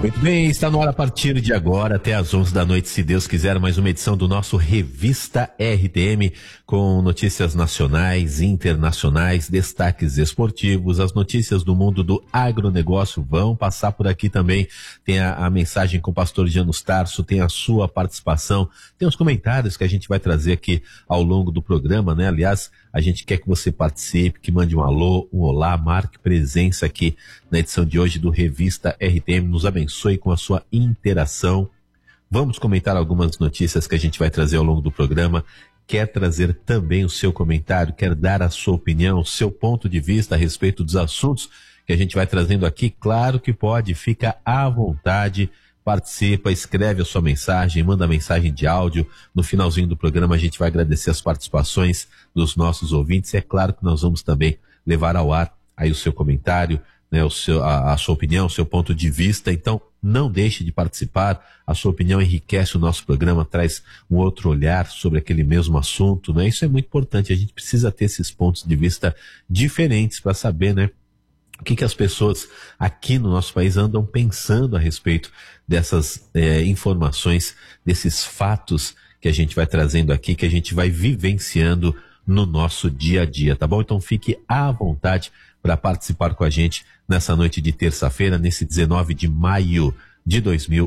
Muito bem, está no ar a partir de agora até às 11 da noite, se Deus quiser, mais uma edição do nosso Revista RTM, com notícias nacionais, internacionais, destaques esportivos, as notícias do mundo do agronegócio vão passar por aqui também. Tem a mensagem com o pastor Janus Tarso, tem a sua participação, tem os comentários que a gente vai trazer aqui ao longo do programa, né? Aliás, a gente quer que você participe, que mande um alô, um olá, marque presença aqui na edição de hoje do Revista RTM, nos abençoe com a sua interação. Vamos comentar algumas notícias que a gente vai trazer ao longo do programa. Quer trazer também o seu comentário, quer dar a sua opinião, o seu ponto de vista a respeito dos assuntos que a gente vai trazendo aqui? Claro que pode, fica à vontade, participa, escreve a sua mensagem, manda mensagem de áudio. No finalzinho do programa a gente vai agradecer as participações dos nossos ouvintes. É claro que nós vamos também levar ao ar aí o seu comentário, né, a sua opinião, o seu ponto de vista. Então não deixe de participar, a sua opinião enriquece o nosso programa, traz um outro olhar sobre aquele mesmo assunto, né? Isso é muito importante, a gente precisa ter esses pontos de vista diferentes para saber, né, o que as pessoas aqui no nosso país andam pensando a respeito dessas informações, desses fatos que a gente vai trazendo aqui, que a gente vai vivenciando no nosso dia a dia, tá bom? Então fique à vontade para participar com a gente nessa noite de terça-feira, nesse 19 de maio de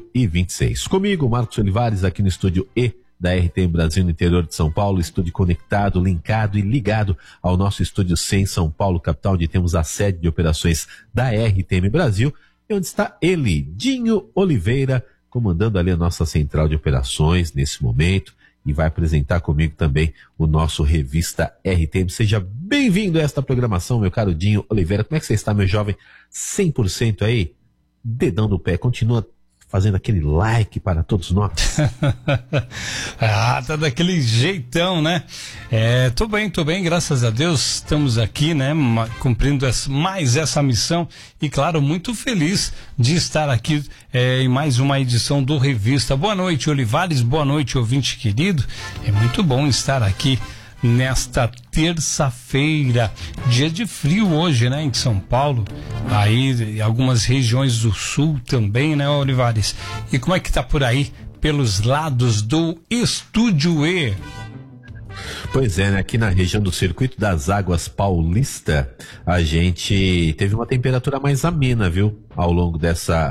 2026. Comigo, Marcos Olivares, aqui no estúdio E da RTM Brasil, no interior de São Paulo, estúdio conectado, linkado e ligado ao nosso estúdio C em São Paulo, capital, onde temos a sede de operações da RTM Brasil, e onde está ele, Dinho Oliveira, comandando ali a nossa central de operações nesse momento, e vai apresentar comigo também o nosso Revista RTM. Seja bem-vindo a esta programação, meu caro Dinho Oliveira. Como é que você está, meu jovem? 100% aí? Dedão no pé. Continua fazendo aquele like para todos nós. Tá daquele jeitão, né? Tô bem, graças a Deus. Estamos aqui, né? Cumprindo mais essa missão e, claro, muito feliz de estar aqui em mais uma edição do Revista. Boa noite, Olivares. Boa noite, ouvinte querido. É muito bom estar aqui nesta terça-feira, dia de frio hoje, né, em São Paulo, aí algumas regiões do sul também, né, Olivares? E como é que tá por aí, pelos lados do Estúdio E? Pois é, né? Aqui na região do Circuito das Águas Paulista, a gente teve uma temperatura mais amena, viu? Ao longo dessa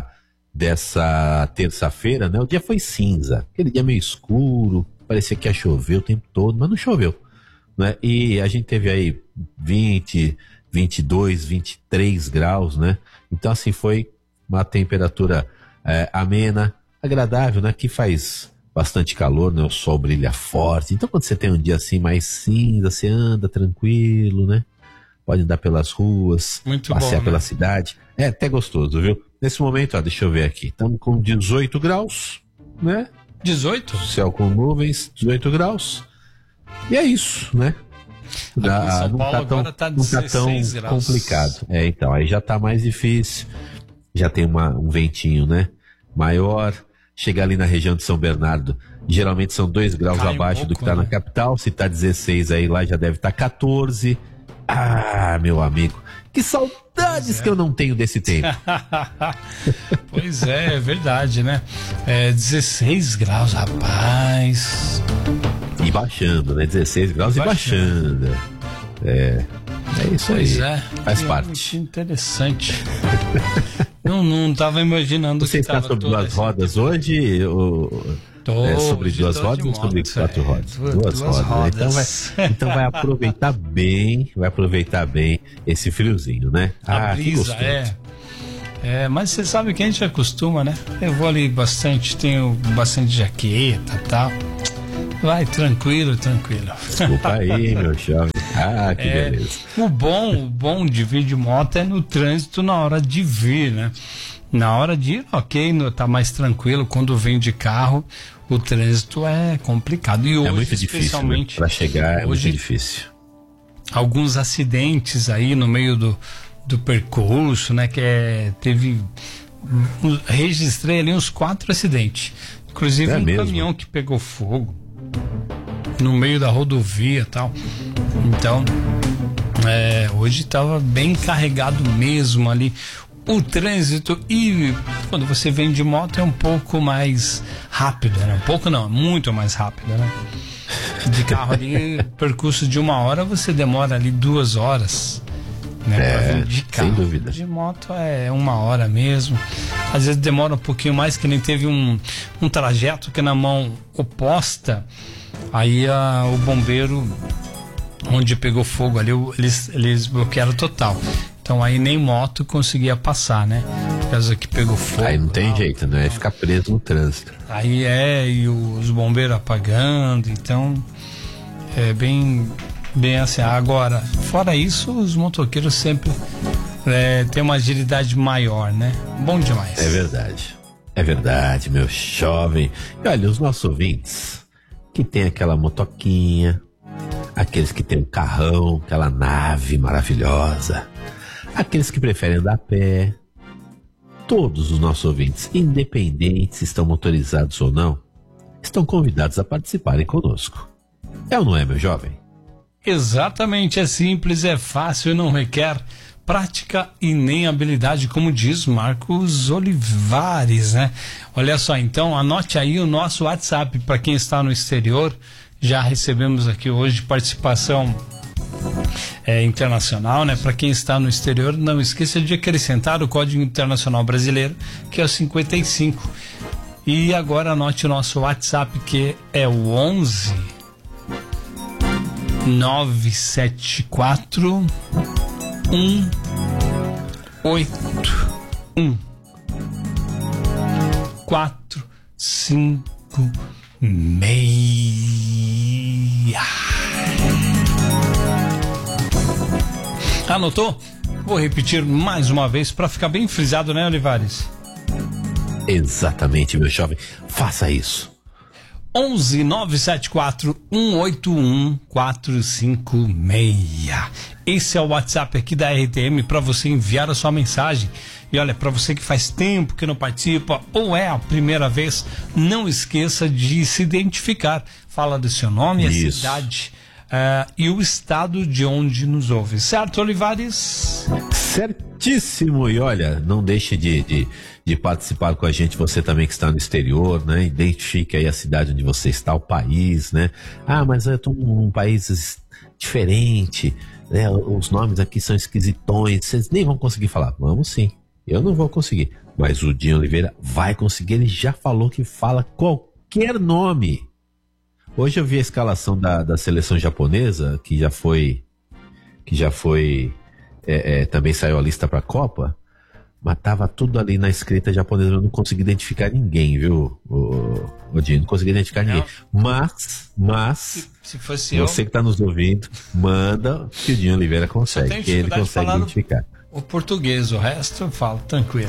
terça-feira, né? O dia foi cinza, aquele dia meio escuro, parecia que ia chover o tempo todo, mas não choveu, né? E a gente teve aí 20, 22, 23 graus, né? Então assim, foi uma temperatura amena, agradável, né? Que faz bastante calor, né? O sol brilha forte, então quando você tem um dia assim mais cinza, você anda tranquilo, né? Pode andar pelas ruas, muito passear bom, pela cidade, é até gostoso, viu? Nesse momento, deixa eu ver aqui, estamos com 18 graus, né? 18? Céu com nuvens, 18 graus. E é isso, né? São Paulo agora tá 16 graus. Complicado. Então, aí já tá mais difícil. Já tem um ventinho, né? Maior. Chegar ali na região de São Bernardo, geralmente são 2 graus abaixo do que tá na capital. Se tá 16 aí, lá já deve estar 14. Ah, meu amigo, que saudades que eu não tenho desse tempo. Pois é verdade, né? 16 graus, rapaz. E baixando, né? 16 graus e baixando. É isso aí. Pois é. Faz parte. Muito interessante. não tava imaginando. Você está sobre duas rodas hoje? Sobre duas rodas ou sobre 4 rodas? Duas rodas. Então vai aproveitar bem esse friozinho, né? A brisa, mas você sabe que a gente acostuma, né? Eu vou ali bastante, tenho bastante jaqueta e tal. Vai, tranquilo. Desculpa aí, meu jovem. Que beleza. O bom de vir de moto é no trânsito na hora de vir, né? Na hora de ir, tá mais tranquilo. Quando vem de carro, o trânsito é complicado. E hoje, muito difícil, né? Para chegar é muito difícil. Alguns acidentes aí no meio do percurso, né? Registrei ali uns 4 acidentes. Inclusive caminhão que pegou fogo no meio da rodovia e tal. Então, hoje estava bem carregado mesmo ali. o trânsito, e quando você vem de moto é um pouco mais rápido, né? Um pouco não, muito mais rápido, né? De carro ali, percurso de 1 hora, você demora ali 2 horas, né? Pra vir de carro. Sem dúvida. De moto é 1 hora mesmo. Às vezes demora um pouquinho mais, que nem teve um trajeto que na mão oposta, aí o bombeiro, onde pegou fogo ali, eles bloquearam total. Então aí nem moto conseguia passar, né? Por causa que pegou fogo. Aí não tem jeito, né? É ficar preso no trânsito. Aí e os bombeiros apagando, então é bem assim. Agora, fora isso, os motoqueiros sempre têm uma agilidade maior, né? Bom demais. É verdade, meu jovem. E olha, os nossos ouvintes que tem aquela motoquinha, aqueles que tem um carrão, aquela nave maravilhosa, aqueles que preferem andar a pé, todos os nossos ouvintes, independentes se estão motorizados ou não, estão convidados a participarem conosco. É ou não é, meu jovem? Exatamente, é simples, é fácil e não requer prática e nem habilidade, como diz Marcos Olivares, né? Olha só, então, anote aí o nosso WhatsApp para quem está no exterior. Já recebemos aqui hoje participação internacional, né? Para quem está no exterior, não esqueça de acrescentar o Código Internacional Brasileiro, que é o 55. E agora anote o nosso WhatsApp, que é o 11 974 181 456. Anotou? Vou repetir mais uma vez para ficar bem frisado, né, Olivares? Exatamente, meu jovem. Faça isso. 11 974 181 456. Esse é o WhatsApp aqui da RTM para você enviar a sua mensagem. E olha, para você que faz tempo que não participa ou é a primeira vez, não esqueça de se identificar. Fala do seu nome, a cidade e o estado de onde nos ouve. Certo, Olivares? Certíssimo. E olha, não deixe de participar com a gente, você também que está no exterior, né? Identifique aí a cidade onde você está, o país, né? Ah, mas eu estou num país diferente, né? Os nomes aqui são esquisitões, vocês nem vão conseguir falar. Vamos sim, eu não vou conseguir, mas o Dinho Oliveira vai conseguir, ele já falou que fala qualquer nome. Hoje eu vi a escalação da seleção japonesa, que já foi também saiu a lista para a Copa, mas tava tudo ali na escrita japonesa, eu não consegui identificar ninguém, viu, Dinho? Não consegui identificar ninguém. Mas se fosse você que está nos ouvindo, manda que o Dinho Oliveira consegue, que ele consegue identificar. O português, o resto eu falo tranquilo.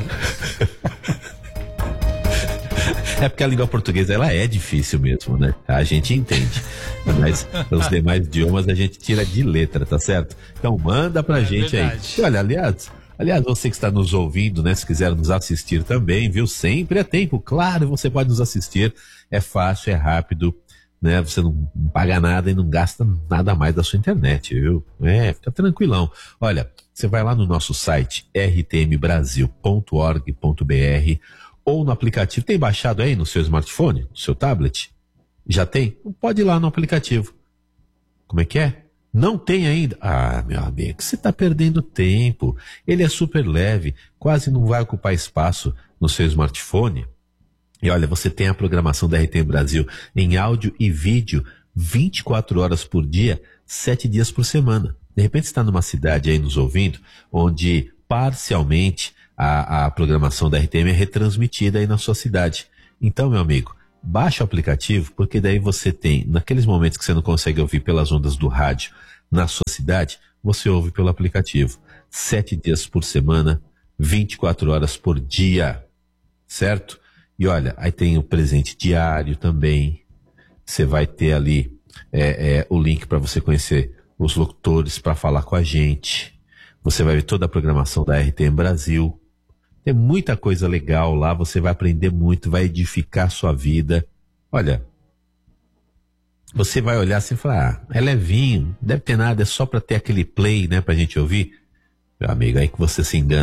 É porque a língua portuguesa, ela é difícil mesmo, né? A gente entende. Mas os demais idiomas a gente tira de letra, tá certo? Então manda pra gente verdade. Aí. E olha, aliás, você que está nos ouvindo, né? Se quiser nos assistir também, viu? Sempre é tempo, claro, você pode nos assistir. É fácil, é rápido, né? Você não paga nada e não gasta nada mais da sua internet, viu? Fica tranquilão. Olha, você vai lá no nosso site rtmbrasil.org.br ou no aplicativo. Tem baixado aí no seu smartphone, no seu tablet? Já tem? Pode ir lá no aplicativo. Como é que é? Não tem ainda? Ah, meu amigo, você está perdendo tempo. Ele é super leve, quase não vai ocupar espaço no seu smartphone. E olha, você tem a programação da RTM Brasil em áudio e vídeo 24 horas por dia, 7 dias por semana. De repente você está numa cidade aí nos ouvindo, onde parcialmente a programação da RTM é retransmitida aí na sua cidade. Então, meu amigo, baixa o aplicativo, porque daí você tem, naqueles momentos que você não consegue ouvir pelas ondas do rádio na sua cidade, você ouve pelo aplicativo. 7 dias por semana, 24 horas por dia, certo? E olha, aí tem o presente diário também. Você vai ter ali o link para você conhecer os locutores para falar com a gente. Você vai ver toda a programação da RTM Brasil. Tem muita coisa legal lá, você vai aprender muito, vai edificar a sua vida. Olha, você vai olhar assim e falar, é levinho, não deve ter nada, é só para ter aquele play, né, pra gente ouvir. Meu amigo, aí que você se engana.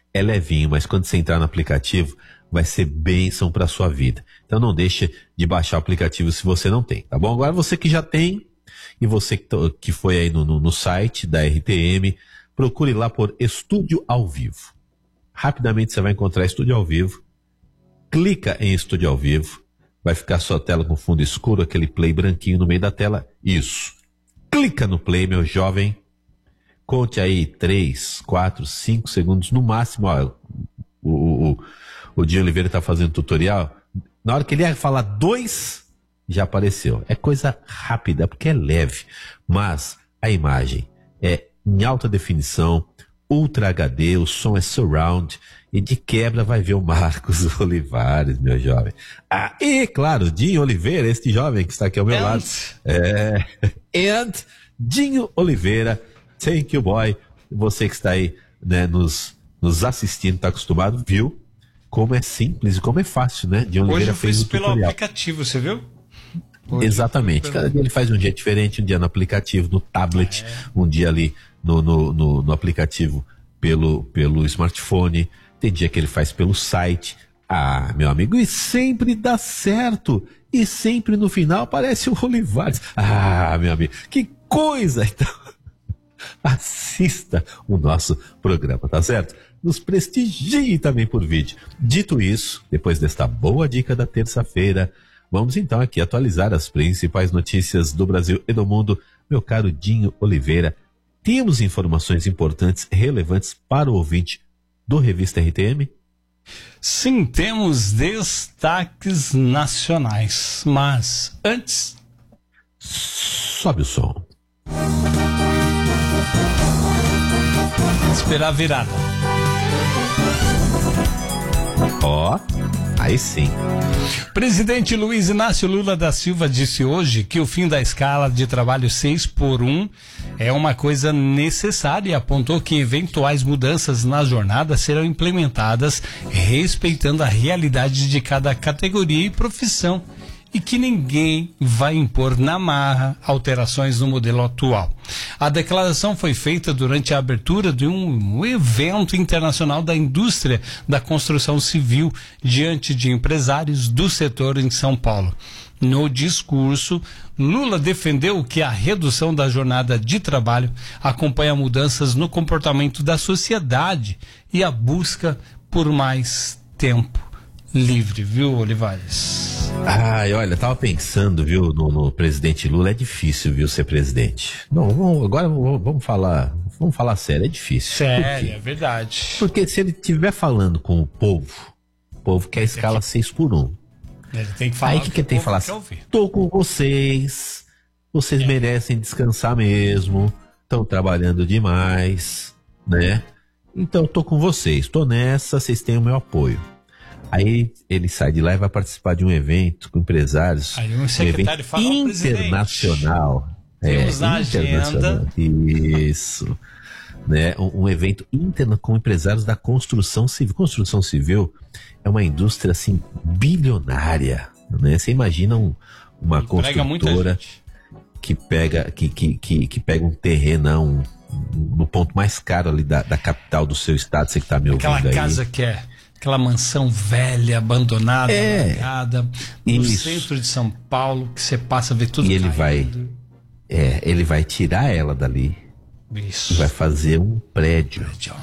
é levinho, mas quando você entrar no aplicativo, vai ser bênção para sua vida. Então não deixe de baixar o aplicativo se você não tem, tá bom? Agora você que já tem, e você que foi aí no site da RTM, procure lá por Estúdio ao Vivo. Rapidamente você vai encontrar Estúdio ao Vivo, clica em Estúdio ao Vivo, vai ficar sua tela com fundo escuro, aquele play branquinho no meio da tela, isso. Clica no play, meu jovem, conte aí 3, 4, 5 segundos no máximo, ó, o Dinho Oliveira está fazendo tutorial, na hora que ele ia falar 2, já apareceu. É coisa rápida, porque é leve, mas a imagem é em alta definição, Ultra HD, o som é surround, e de quebra vai ver o Marcos Olivares, meu jovem. Ah, e claro, Dinho Oliveira, este jovem que está aqui ao meu lado. And Dinho Oliveira, thank you boy. Você que está aí, né, nos assistindo, está acostumado, viu? Como é simples e como é fácil, né? Dinho Oliveira fez o tutorial. Pelo aplicativo, você viu? Exatamente. Cada dia ele faz um dia diferente, um dia no aplicativo, no tablet, um dia ali no aplicativo pelo smartphone, tem dia que ele faz pelo site. Ah, meu amigo, e sempre dá certo. E sempre no final aparece o Olivares. Ah, meu amigo, que coisa! Então, assista o nosso programa, tá certo? Nos prestigie também por vídeo. Dito isso, depois desta boa dica da terça-feira, vamos então aqui atualizar as principais notícias do Brasil e do mundo. Meu caro Dinho Oliveira, temos informações importantes, relevantes para o ouvinte do Revista RTM? Sim, temos destaques nacionais, mas antes... Sobe o som. Esperar a virada. Ó, aí sim. Presidente Luiz Inácio Lula da Silva disse hoje que o fim da escala de trabalho 6x1 é uma coisa necessária e apontou que eventuais mudanças na jornada serão implementadas respeitando a realidade de cada categoria e profissão e que ninguém vai impor na marra alterações no modelo atual. A declaração foi feita durante a abertura de um evento internacional da indústria da construção civil diante de empresários do setor em São Paulo. No discurso, Lula defendeu que a redução da jornada de trabalho acompanha mudanças no comportamento da sociedade e a busca por mais tempo livre, viu, Olivares? Ai, olha, tava pensando, viu, no presidente Lula, é difícil, viu, ser presidente. Não, agora vamos falar sério, é difícil. Sério, é verdade. Porque se ele estiver falando com o povo quer a escala 6x1. Ele tem que falar. Aí o que ele tem que falar? Tô com vocês merecem descansar mesmo, estão trabalhando demais, né? Então eu tô com vocês, tô nessa, vocês têm o meu apoio. Aí ele sai de lá e vai participar de um evento com empresários. Aí um secretário fala ao internacional. Temos na agenda. Isso. Né? Um evento interno com empresários da construção civil. Construção civil é uma indústria assim bilionária. Né? Você imagina uma construtora que pega um terrenão no ponto mais caro ali da capital do seu estado, você que está me ouvindo aí. Aquela casa que é aquela mansão velha, abandonada, alagada, no centro de São Paulo, que você passa a ver tudo. E ele vai tirar ela dali. Isso. E vai fazer um prédio.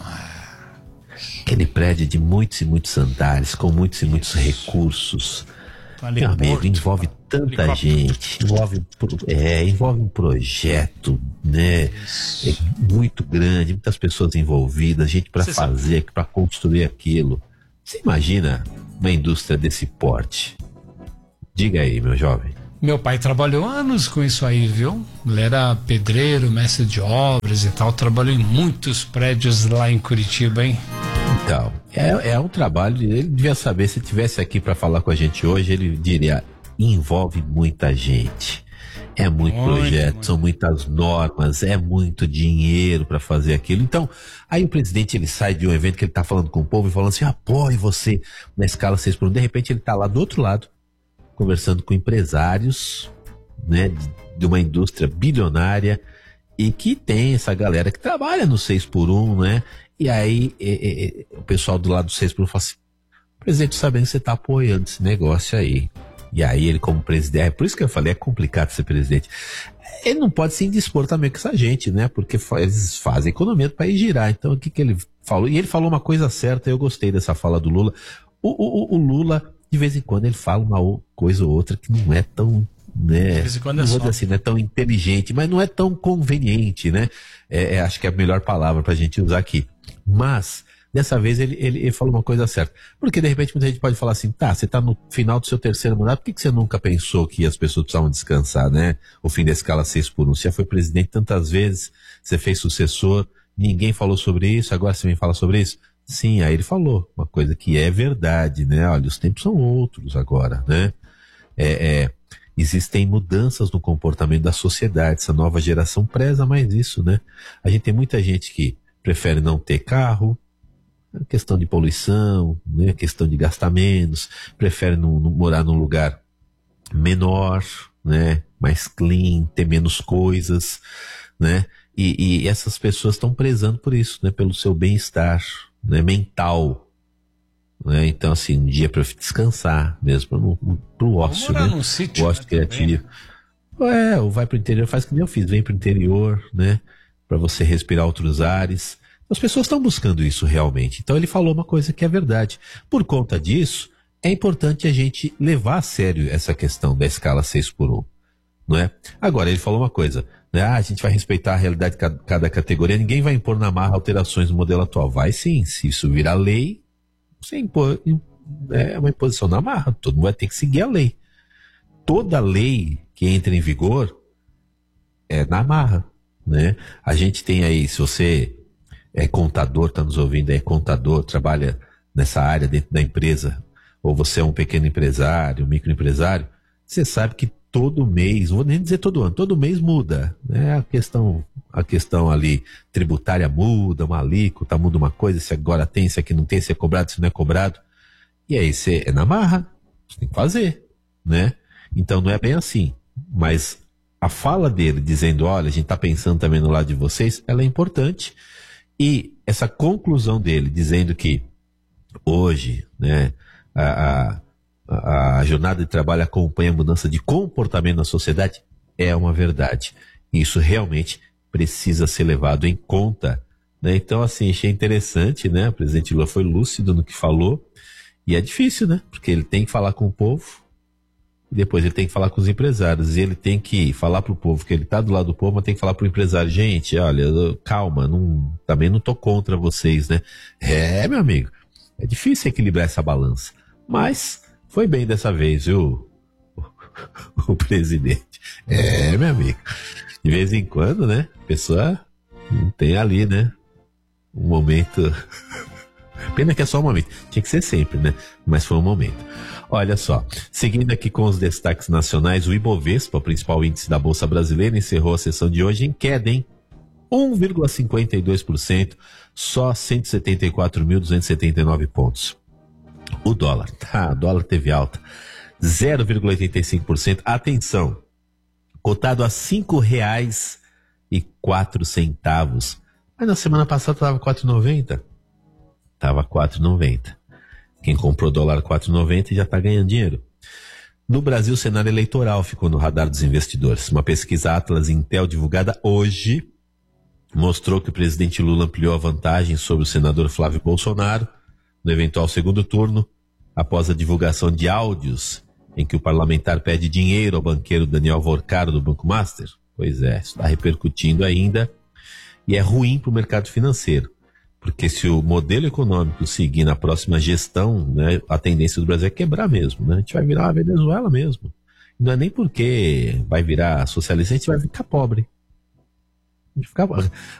Aquele prédio de muitos e muitos andares, com muitos e muitos recursos. Meu amigo, envolve tanta gente, envolve um projeto, né? Muito grande, muitas pessoas envolvidas, gente para fazer, para construir aquilo. Você imagina uma indústria desse porte? Diga aí, meu jovem. Meu pai trabalhou anos com isso aí, viu? Ele era pedreiro, mestre de obras e tal, trabalhou em muitos prédios lá em Curitiba, hein? Então, é um trabalho, ele devia saber, se estivesse aqui para falar com a gente hoje, ele diria, envolve muita gente, é muito projeto, são muitas normas, é muito dinheiro para fazer aquilo. Então, aí o presidente, ele sai de um evento que ele tá falando com o povo e falando assim, apoie você na escala 6x1, de repente ele tá lá do outro lado, conversando com empresários, né, de uma indústria bilionária, e que tem essa galera que trabalha no 6x1, né? E aí o pessoal do lado do 6x1 fala assim, presidente, sabendo que você tá apoiando esse negócio aí. E aí ele como presidente, por isso que eu falei, é complicado ser presidente. Ele não pode se indispor também com essa gente, né? Porque eles fazem economia do país girar. Então o que ele falou? E ele falou uma coisa certa, eu gostei dessa fala do Lula. O Lula, de vez em quando, ele fala uma coisa ou outra que não é tão, né? De vez em quando não vou dizer assim, não é tão inteligente, mas não é tão conveniente, né? Acho que é a melhor palavra pra gente usar aqui. Mas dessa vez ele falou uma coisa certa. Porque de repente muita gente pode falar assim, tá, você tá no final do seu terceiro mandato, por que você nunca pensou que as pessoas precisavam descansar, né? O fim da escala 6x1. Você já foi presidente tantas vezes, você fez sucessor, ninguém falou sobre isso, agora você vem falar sobre isso? Sim, aí ele falou uma coisa que é verdade, né? Olha, os tempos são outros agora, né? Existem mudanças no comportamento da sociedade, essa nova geração preza mais isso, né? A gente tem muita gente que prefere não ter carro, questão de poluição, né? Questão de gastar menos, prefere não morar num lugar menor, né? Mais clean, ter menos coisas, né? E essas pessoas estão prezando por isso, né? Pelo seu bem-estar, né? Mental, né? Então assim, um dia para descansar mesmo, pro ócio, né? Num sítio, o ócio criativo. Ou vai pro interior, faz que nem eu fiz, vem pro interior, né? Para você respirar outros ares. As pessoas estão buscando isso realmente. Então ele falou uma coisa que é verdade. Por conta disso, é importante a gente levar a sério essa questão da escala 6x1, não é? Agora, ele falou uma coisa, né? A gente vai respeitar a realidade de cada categoria, ninguém vai impor na marra alterações no modelo atual. Vai sim, se isso virar lei, você impor, é uma imposição na marra, todo mundo vai ter que seguir a lei. Toda lei que entra em vigor é na marra, né? A gente tem aí, se você é contador, está nos ouvindo, é contador, trabalha nessa área dentro da empresa, ou você é um pequeno empresário, um microempresário, você sabe que todo mês, não vou nem dizer todo ano, todo mês muda, né? A questão ali tributária muda, uma alíquota muda uma coisa, se agora tem, se aqui não tem, se é cobrado, se não é cobrado. E aí você é na marra, você tem que fazer, né? Então não é bem assim, mas a fala dele dizendo, olha, a gente está pensando também no lado de vocês, ela é importante. E essa conclusão dele, dizendo que hoje, né, a jornada de trabalho acompanha a mudança de comportamento na sociedade, é uma verdade. Isso realmente precisa ser levado em conta, né? Então, assim, achei interessante, né? O presidente Lula foi lúcido no que falou, e é difícil, né? Porque ele tem que falar com o povo, e depois ele tem que falar com os empresários, e ele tem que falar pro povo que ele tá do lado do povo, mas tem que falar pro empresário, gente, olha, calma, também não tô contra vocês, né? Meu amigo, é difícil equilibrar essa balança, mas foi bem dessa vez, viu, o presidente. Meu amigo, de vez em quando, né, a pessoa tem ali, né, um momento, pena que é só um momento, tinha que ser sempre, né, mas foi um momento. Olha só, seguindo aqui com os destaques nacionais, o Ibovespa, o principal índice da Bolsa Brasileira, encerrou a sessão de hoje em queda, hein? 1,52%, só 174.279 pontos. O dólar, o dólar teve alta, 0,85%. Atenção, cotado a R$ 5,04. Mas na semana passada estava 4,90. Estava 4,90. Quem comprou dólar 4,90 já está ganhando dinheiro. No Brasil, o cenário eleitoral ficou no radar dos investidores. Uma pesquisa Atlas Intel divulgada hoje mostrou que o presidente Lula ampliou a vantagem sobre o senador Flávio Bolsonaro no eventual segundo turno, após a divulgação de áudios em que o parlamentar pede dinheiro ao banqueiro Daniel Vorcaro do Banco Master. Pois é, isso está repercutindo ainda e é ruim para o mercado financeiro. Porque se o modelo econômico seguir na próxima gestão, né, a tendência do Brasil é quebrar mesmo, né? A gente vai virar uma Venezuela mesmo. Não é nem porque vai virar socialista, a gente vai ficar pobre.